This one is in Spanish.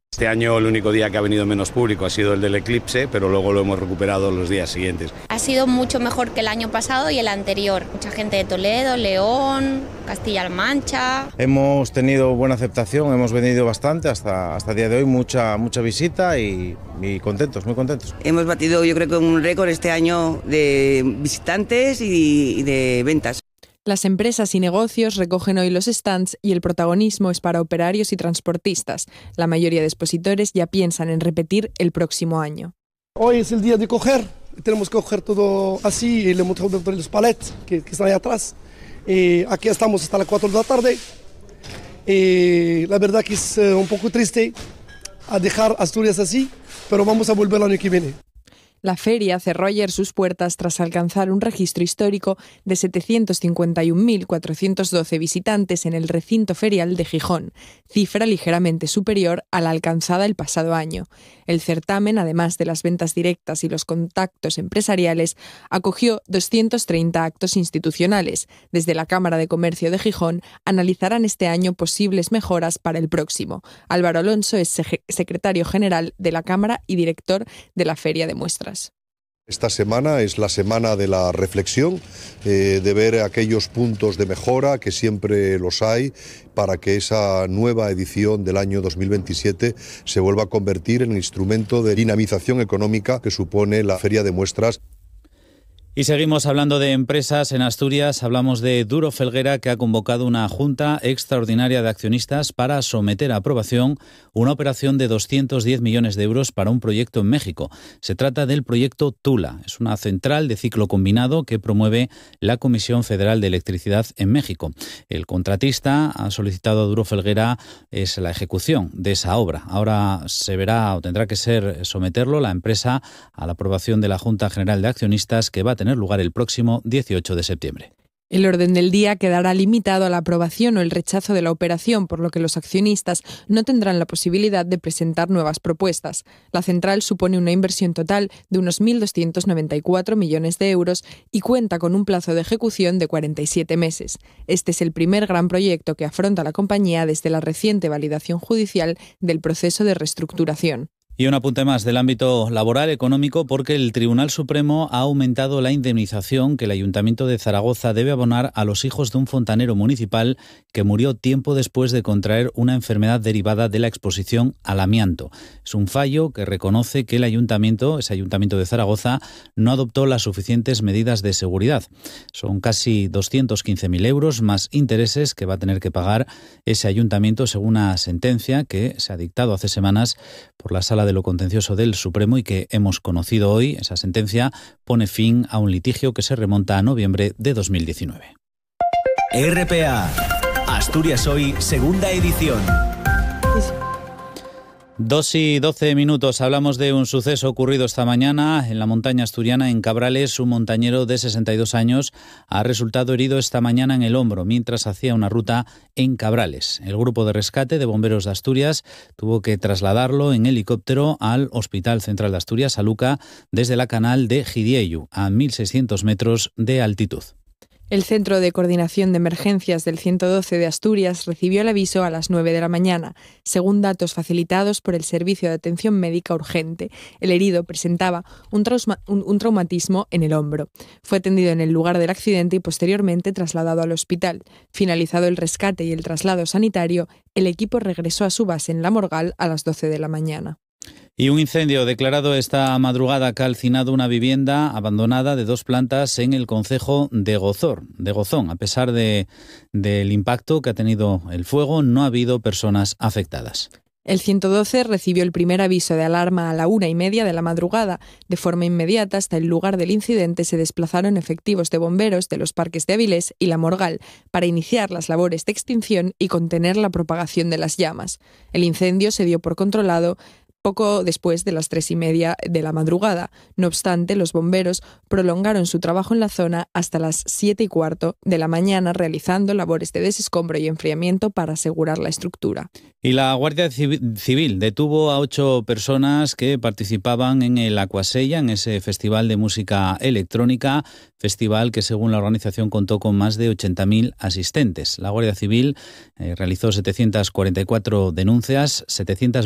Este año el único día que ha venido menos público ha sido el del eclipse, pero luego lo hemos recuperado los días siguientes. Ha sido mucho mejor que el año pasado y el anterior. Mucha gente de Toledo, León, Castilla-La Mancha. Hemos tenido buena aceptación, hemos venido bastante hasta el día de hoy, mucha visita y contentos, muy contentos. Hemos batido, yo creo que un récord este año de visitantes y de ventas. Las empresas y negocios recogen hoy los stands y el protagonismo es para operarios y transportistas. La mayoría de expositores ya piensan en repetir el próximo año. Hoy es el día de coger, tenemos que coger todo así y le montamos los palets que están ahí atrás. Aquí estamos hasta las 4 de la tarde. La verdad que es un poco triste a dejar Asturias así, pero vamos a volver el año que viene. La feria cerró ayer sus puertas tras alcanzar un registro histórico de 751.412 visitantes en el recinto ferial de Gijón, cifra ligeramente superior a la alcanzada el pasado año. El certamen, además de las ventas directas y los contactos empresariales, acogió 230 actos institucionales. Desde la Cámara de Comercio de Gijón analizarán este año posibles mejoras para el próximo. Álvaro Alonso es secretario general de la Cámara y director de la Feria de Muestras. Esta semana es la semana de la reflexión, de ver aquellos puntos de mejora, que siempre los hay, para que esa nueva edición del año 2027 se vuelva a convertir en el instrumento de dinamización económica que supone la Feria de Muestras. Y seguimos hablando de empresas en Asturias. Hablamos de Duro Felguera, que ha convocado una junta extraordinaria de accionistas para someter a aprobación una operación de 210 millones de euros para un proyecto en México. Se trata del proyecto Tula. Es una central de ciclo combinado que promueve la Comisión Federal de Electricidad en México. El contratista ha solicitado a Duro Felguera la ejecución de esa obra. Ahora se verá o tendrá que ser someterlo la empresa a la aprobación de la Junta General de Accionistas, que va a tener lugar el próximo 18 de septiembre. El orden del día quedará limitado a la aprobación o el rechazo de la operación, por lo que los accionistas no tendrán la posibilidad de presentar nuevas propuestas. La central supone una inversión total de unos 1.294 millones de euros y cuenta con un plazo de ejecución de 47 meses. Este es el primer gran proyecto que afronta la compañía desde la reciente validación judicial del proceso de reestructuración. Y un apunte más del ámbito laboral económico, porque el Tribunal Supremo ha aumentado la indemnización que el Ayuntamiento de Zaragoza debe abonar a los hijos de un fontanero municipal que murió tiempo después de contraer una enfermedad derivada de la exposición al amianto. Es un fallo que reconoce que ese Ayuntamiento de Zaragoza no adoptó las suficientes medidas de seguridad. Son casi 215.000 euros más intereses que va a tener que pagar ese ayuntamiento, según una sentencia que se ha dictado hace semanas por la Sala de lo Contencioso del Supremo y que hemos conocido hoy. Esa sentencia pone fin a un litigio que se remonta a noviembre de 2019. RPA, Asturias Hoy, segunda edición. 2:12. Hablamos de un suceso ocurrido esta mañana en la montaña asturiana, en Cabrales. Un montañero de 62 años ha resultado herido esta mañana en el hombro mientras hacía una ruta en Cabrales. El grupo de rescate de bomberos de Asturias tuvo que trasladarlo en helicóptero al Hospital Central de Asturias, a Luca, desde la canal de Gidiellu, a 1.600 metros de altitud. El Centro de Coordinación de Emergencias del 112 de Asturias recibió el aviso a las 9 de la mañana, según datos facilitados por el Servicio de Atención Médica Urgente. El herido presentaba un traumatismo en el hombro. Fue atendido en el lugar del accidente y posteriormente trasladado al hospital. Finalizado el rescate y el traslado sanitario, el equipo regresó a su base en La Morgal a las 12 de la mañana. Y un incendio declarado esta madrugada ha calcinado una vivienda abandonada de 2 plantas en el concejo de Gozón. A pesar del impacto que ha tenido el fuego, no ha habido personas afectadas. El 112 recibió el primer aviso de alarma a la 1:30 de la madrugada. De forma inmediata, hasta el lugar del incidente se desplazaron efectivos de bomberos de los parques de Avilés y La Morgal para iniciar las labores de extinción y contener la propagación de las llamas. El incendio se dio por controlado poco después de las 3:30 de la madrugada. No obstante, los bomberos prolongaron su trabajo en la zona hasta las 7:15 de la mañana, realizando labores de desescombro y enfriamiento para asegurar la estructura. Y la Guardia Civil detuvo a 8 personas que participaban en el Aquasella, en ese festival de música electrónica, festival que según la organización contó con más de 80.000 asistentes. La Guardia Civil realizó 744 denuncias, 700